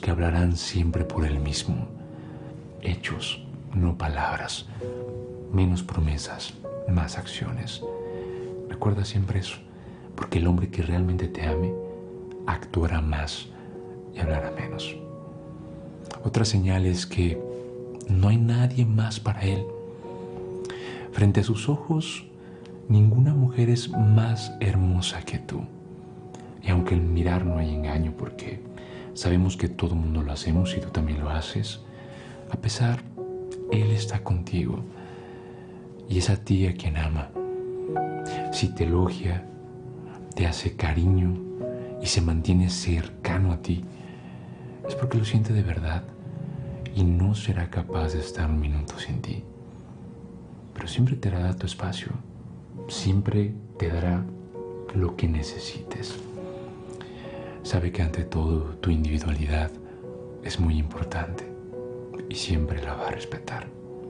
que hablarán siempre por él mismo. Hechos, no palabras. Menos promesas, más acciones. Recuerda siempre eso, porque el hombre que realmente te ame actuará más y hablará menos. Otra señal es que no hay nadie más para él. Frente a sus ojos, ninguna mujer es más hermosa que tú. Y aunque en mirar no hay engaño, porque sabemos que todo el mundo lo hacemos y tú también lo haces, a pesar, él está contigo y es a ti a quien ama. Si te elogia, te hace cariño y se mantiene cercano a ti, es porque lo siente de verdad y no será capaz de estar un minuto sin ti. Pero siempre te dará tu espacio, siempre te dará lo que necesites. Sabe que ante todo tu individualidad es muy importante y siempre la va a respetar.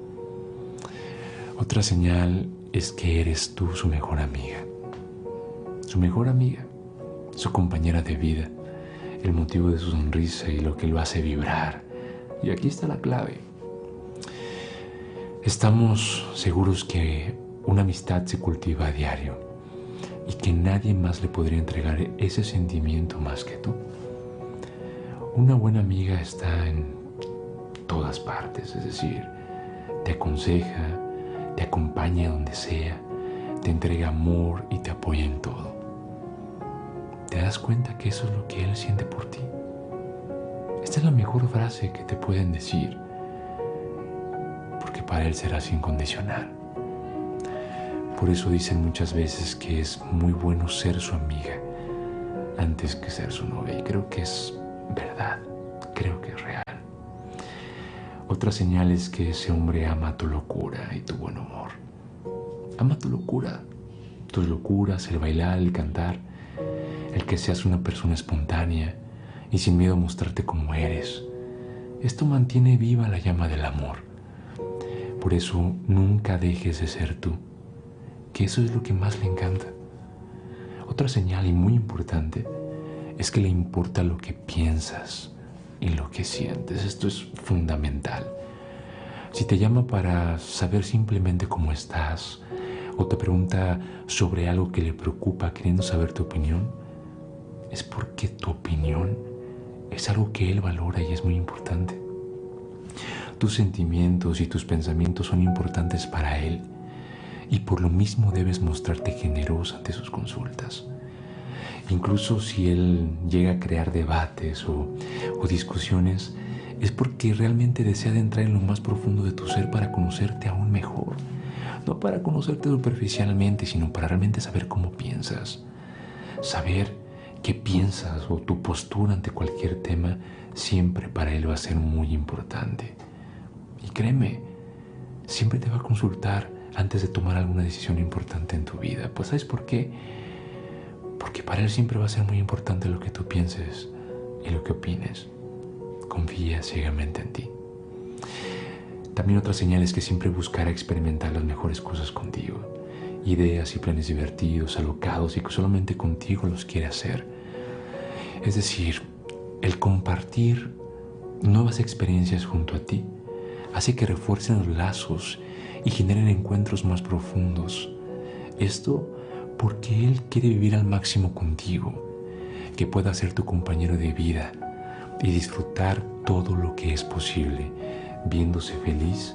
Otra señal es que eres tú su mejor amiga, su compañera de vida, el motivo de su sonrisa y lo que lo hace vibrar. Y aquí está la clave. Estamos seguros que una amistad se cultiva a diario y que nadie más le podría entregar ese sentimiento más que tú. Una buena amiga está en todas partes, es decir, te aconseja, te acompaña donde sea, te entrega amor y te apoya en todo. ¿Te das cuenta que eso es lo que él siente por ti? Esta es la mejor frase que te pueden decir, porque para él serás incondicional. Por eso dicen muchas veces que es muy bueno ser su amiga antes que ser su novia. Y creo que es verdad, creo que es real. Otra señal es que ese hombre ama tu locura y tu buen humor. Ama tu locura, tus locuras, el bailar, el cantar, el que seas una persona espontánea y sin miedo a mostrarte como eres. Esto mantiene viva la llama del amor. Por eso nunca dejes de ser tú, que eso es lo que más le encanta. Otra señal y muy importante es que le importa lo que piensas y lo que sientes. Esto es fundamental. Si te llama para saber simplemente cómo estás o te pregunta sobre algo que le preocupa queriendo saber tu opinión, es porque tu opinión es algo que él valora y es muy importante. Tus sentimientos y tus pensamientos son importantes para él y por lo mismo debes mostrarte generoso ante sus consultas. Incluso si él llega a crear debates o discusiones, es porque realmente desea entrar en lo más profundo de tu ser para conocerte aún mejor. No para conocerte superficialmente, sino para realmente saber cómo piensas. Saber qué piensas o tu postura ante cualquier tema siempre para él va a ser muy importante. Y créeme, siempre te va a consultar antes de tomar alguna decisión importante en tu vida. Pues ¿sabes por qué? Porque para él siempre va a ser muy importante lo que tú pienses y lo que opines. Confía ciegamente en ti. También otra señal es que siempre buscará experimentar las mejores cosas contigo. Ideas y planes divertidos, alocados y que solamente contigo los quiere hacer. Es decir, el compartir nuevas experiencias junto a ti hace que refuercen los lazos y generen encuentros más profundos. Esto porque él quiere vivir al máximo contigo, que pueda ser tu compañero de vida y disfrutar todo lo que es posible, viéndose feliz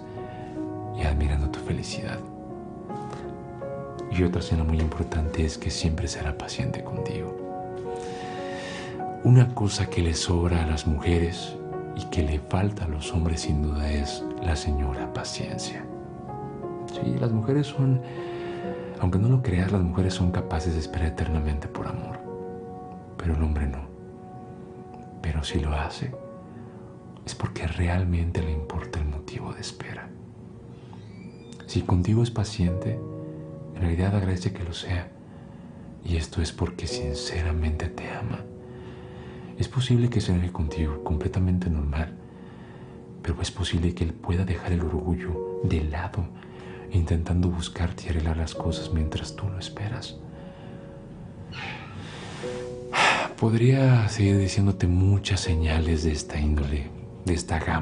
y admirando tu felicidad. Y otra señal muy importante es que siempre será paciente contigo. Una cosa que le sobra a las mujeres y que le falta a los hombres sin duda es la señora paciencia. Sí, las mujeres son, aunque no lo creas, las mujeres son capaces de esperar eternamente por amor, pero el hombre no. Pero si lo hace, es porque realmente le importa el motivo de espera. Si contigo es paciente, en realidad agradece que lo sea, y esto es porque sinceramente te ama. Es posible que se enoje contigo, completamente normal, pero es posible que él pueda dejar el orgullo de lado, intentando buscarte y arreglar las cosas mientras tú lo esperas. Podría seguir diciéndote muchas señales de esta índole, de esta gama